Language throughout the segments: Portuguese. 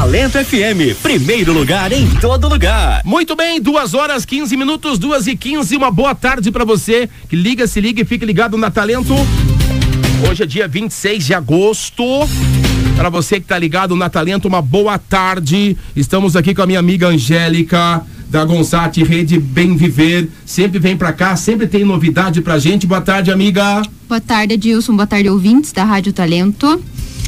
Talento FM, primeiro lugar em todo lugar. Muito bem, 2h15, 2h15, uma boa tarde pra você que se liga e fique ligado na Talento. Hoje é dia 26 de agosto. Para você que tá ligado na Talento, uma boa tarde. Estamos aqui com a minha amiga Angélica, da Gonsat Rede Bem Viver. Sempre vem pra cá, sempre tem novidade pra gente. Boa tarde, amiga. Boa tarde, Adilson. Boa tarde, ouvintes da Rádio Talento.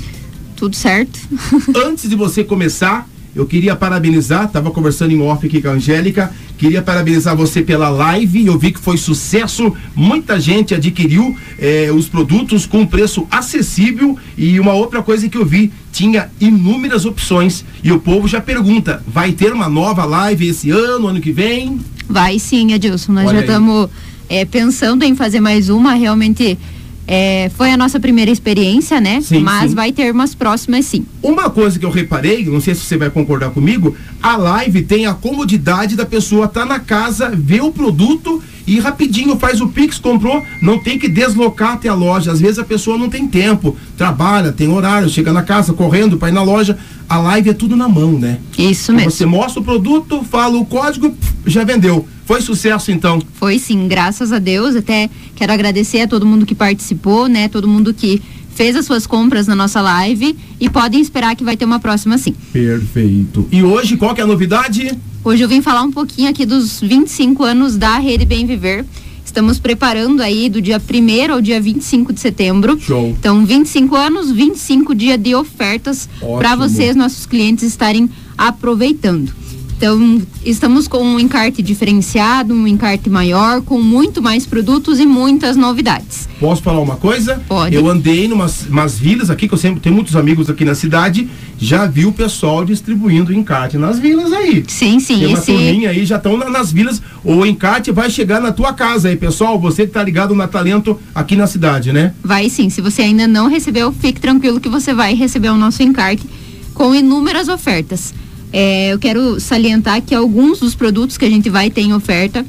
Tudo certo? Antes de você começar, eu queria parabenizar, tava conversando em off aqui com a Angélica, queria parabenizar você pela live, eu vi que foi sucesso, muita gente adquiriu os produtos com preço acessível, e uma outra coisa que eu vi, tinha inúmeras opções, e o povo já pergunta, vai ter uma nova live esse ano que vem? Vai sim, Adilson, nós já estamos pensando em fazer mais uma, realmente... foi a nossa primeira experiência, né? Sim, mas sim. Vai ter umas próximas sim. Uma coisa que eu reparei, não sei se você vai concordar comigo, a live tem a comodidade da pessoa estar na casa, ver o produto e rapidinho faz o Pix, comprou, não tem que deslocar até a loja. Às vezes a pessoa não tem tempo, trabalha, tem horário, chega na casa correndo para ir na loja. A live é tudo na mão, né? Isso mesmo. Você mostra o produto, fala o código, já vendeu. Foi sucesso, então? Foi sim, graças a Deus. Até quero agradecer a todo mundo que participou, né? Todo mundo que fez as suas compras na nossa live, e podem esperar que vai ter uma próxima sim. Perfeito. E hoje, qual que é a novidade? Hoje eu vim falar um pouquinho aqui dos 25 anos da Rede Bem Viver. Estamos preparando aí do dia 1º ao dia 25 de setembro. Show. Então, 25 anos, 25 dias de ofertas para vocês, nossos clientes, estarem aproveitando. Então, estamos com um encarte diferenciado, um encarte maior, com muito mais produtos e muitas novidades. Posso falar uma coisa? Pode. Eu andei umas vilas aqui, que eu sempre tenho muitos amigos aqui na cidade, já vi o pessoal distribuindo encarte nas vilas aí. Sim, sim. Tem uma turminha aí, já estão nas vilas, o encarte vai chegar na tua casa aí, pessoal, você que tá ligado na Talento aqui na cidade, né? Vai sim, se você ainda não recebeu, fique tranquilo que você vai receber o nosso encarte com inúmeras ofertas. Eu quero salientar que alguns dos produtos que a gente vai ter em oferta,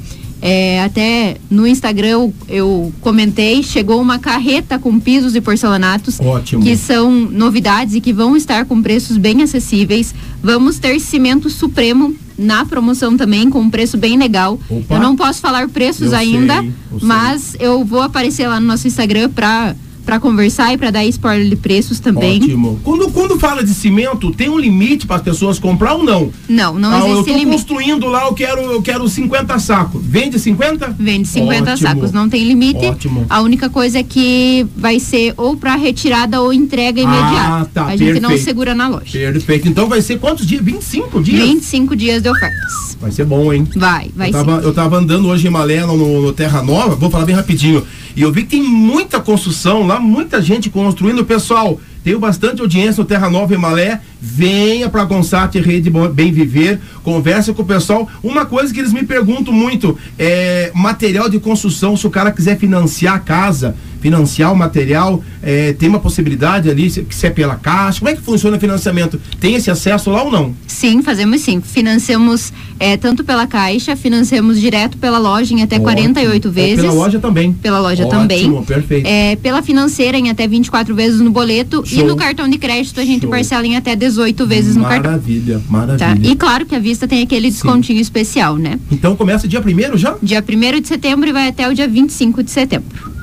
até no Instagram eu comentei, chegou uma carreta com pisos e porcelanatos. Ótimo. Que são novidades e que vão estar com preços bem acessíveis. Vamos ter cimento Supremo na promoção também, com um preço bem legal. Opa. Eu não posso falar preços ainda, mas eu vou aparecer lá no nosso Instagram para conversar e para dar spoiler de preços também. Ótimo. Quando fala de cimento, tem um limite para as pessoas comprar ou não? Não existe eu tô limite. construindo lá, eu quero 50 sacos. Vende 50? Vende 50 Ótimo. sacos, não tem limite. Ótimo. A única coisa é que vai ser ou para retirada ou entrega imediata. Tá, a gente não segura na loja. Perfeito. Então vai ser quantos dias? 25 dias? 25 dias de ofertas. Vai ser bom, hein? Vai sim. Eu tava andando hoje em Malé, no Terra Nova, vou falar bem rapidinho, e eu vi que tem muita construção lá, muita gente construindo. Pessoal, tenho bastante audiência no Terra Nova em Malé, venha pra Gonsat Rede Bem Viver, conversa com o pessoal. Uma coisa que eles me perguntam muito, material de construção, se o cara quiser financiar a casa, financiar o material, tem uma possibilidade ali, se é pela Caixa, como é que funciona o financiamento? Tem esse acesso lá ou não? Sim, fazemos sim, financiamos tanto pela Caixa, financiamos direto pela loja em até 48 vezes. Pela loja também? Pela loja Ótimo, também. Perfeito. Pela financeira em até 24 vezes no boleto. Show. E no cartão de crédito a gente parcela em até 18 vezes no cartão. Maravilha. Tá? E claro que a vista tem aquele descontinho especial, né? Então começa dia 1º já? Dia 1º de setembro e vai até o dia 25 de setembro.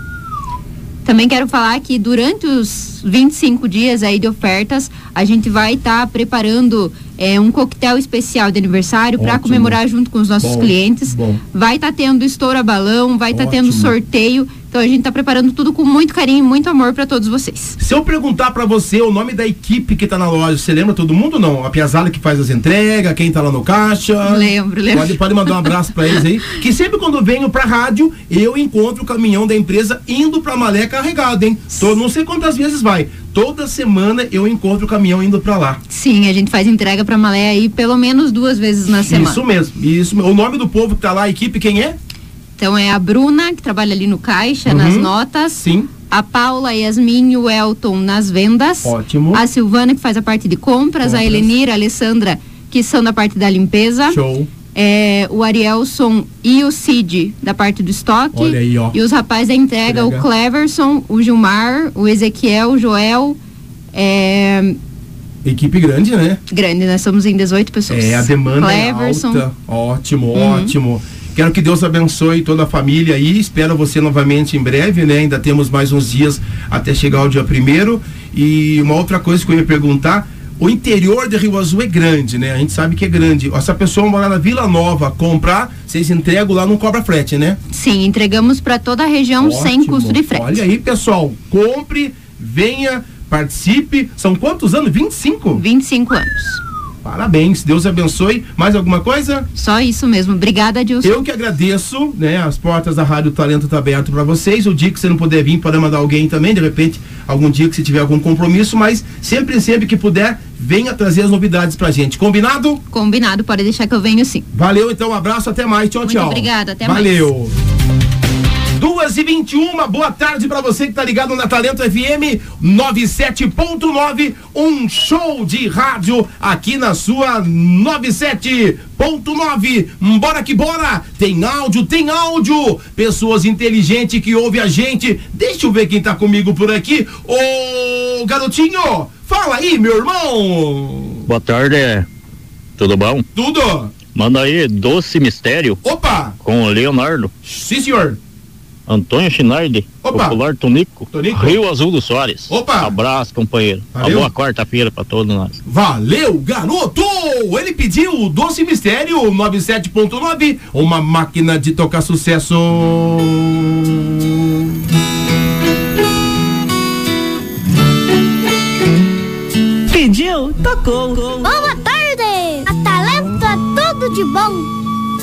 Também quero falar que durante os 25 dias aí de ofertas, a gente vai estar preparando um coquetel especial de aniversário para comemorar junto com os nossos clientes. Vai estar tendo estoura balão, vai estar tendo sorteio. Então a gente está preparando tudo com muito carinho e muito amor para todos vocês. Se eu perguntar para você o nome da equipe que tá na loja, você lembra todo mundo ou não? A piazada que faz as entregas, quem tá lá no caixa? Lembro. Pode mandar um abraço para eles aí. Que sempre quando eu venho pra rádio, eu encontro o caminhão da empresa indo pra Malé carregado, hein? Não sei quantas vezes vai. Toda semana eu encontro o caminhão indo pra lá. Sim, a gente faz entrega pra Malé aí pelo menos 2 vezes na semana. Isso mesmo. O nome do povo que tá lá, a equipe, quem é? Então é a Bruna, que trabalha ali no caixa, nas notas. Sim. A Paula, a Yasmin e o Elton nas vendas. Ótimo. A Silvana, que faz a parte de compras. A Helenira, a Alessandra, que são da parte da limpeza. Show. O Arielson e o Cid, da parte do estoque. Olha aí, ó. E os rapazes da entrega, o Cleverson, o Gilmar, o Ezequiel, o Joel, Equipe grande, né? Grande, nós somos em 18 pessoas. A demanda Cleverson. é alta. Ótimo, ótimo. Quero que Deus abençoe toda a família aí. Espero você novamente em breve, né? Ainda temos mais uns dias até chegar o dia 1º. E uma outra coisa que eu ia perguntar: o interior de Rio Azul é grande, né? A gente sabe que é grande. Essa pessoa morar na Vila Nova, comprar, vocês entregam lá, não cobra frete, né? Sim, entregamos para toda a região. Ótimo. Sem custo de frete. Olha aí, pessoal, compre, venha, participe. São quantos anos? 25? 25 anos. Parabéns, Deus abençoe. Mais alguma coisa? Só isso mesmo. Obrigada, Adilson. Eu que agradeço, né? As portas da Rádio Talento tá aberto para vocês. O dia que você não puder vir, pode mandar alguém também, de repente, algum dia que você tiver algum compromisso, mas sempre que puder, venha trazer as novidades pra gente. Combinado? Combinado, pode deixar que eu venho sim. Valeu, então, um abraço, até mais. Tchau, tchau. Muito obrigada, até mais. Valeu. 2h21, boa tarde pra você que tá ligado na Talento FM 97.9, um show de rádio aqui na sua 97.9. Bora que bora! Tem áudio! Pessoas inteligentes que ouvem a gente. Deixa eu ver quem tá comigo por aqui. Ô, garotinho, fala aí, meu irmão. Boa tarde, tudo bom? Tudo. Manda aí, Doce Mistério. Opa! Com o Leonardo. Sim, senhor. Antônio Schneider, Popular Tonico, Rio Azul do Soares. Opa! Abraço, companheiro. Uma boa quarta-feira pra todos nós. Valeu, garoto! Ele pediu o Doce Mistério 97.9, uma máquina de tocar sucesso. Pediu, tocou. Boa tarde! A Talento é tudo de bom.